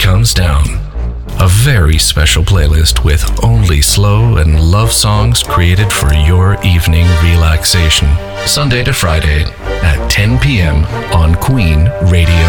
Comes Down. A very special playlist with only slow and love songs created for your evening relaxation. Sunday to Friday at 10 p.m. on Queen Radio